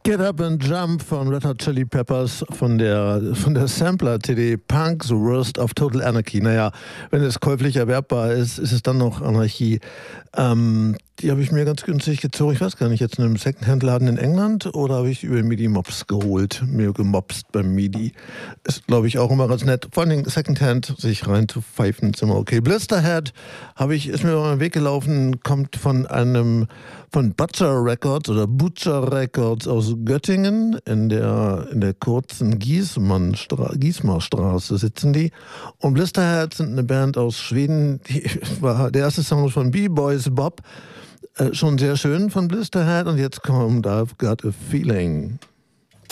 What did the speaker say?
Get Up and Jump von Red Hot Chili Peppers von der Sampler-CD Punk, The Worst of Total Anarchy. Naja, wenn es käuflich erwerbbar ist, ist es dann noch Anarchie. Die habe ich mir ganz günstig gezogen. Ich weiß gar nicht, jetzt in einem Secondhand-Laden in England oder habe ich über Midi-Mops geholt, mir gemopst beim Midi. Ist, glaube ich, auch immer ganz nett. Vor allem Secondhand, sich rein zu pfeifen, ist immer okay. Blisterhead ist mir über den Weg gelaufen, kommt von Butcher Records oder Butcher Records aus Göttingen in der kurzen Giesmarstraße sitzen die. Und Blisterhead sind eine Band aus Schweden. Der erste Song ist von B-Boys Bob. Schon sehr schön von Blisterhead und jetzt kommt I've Got a Feeling.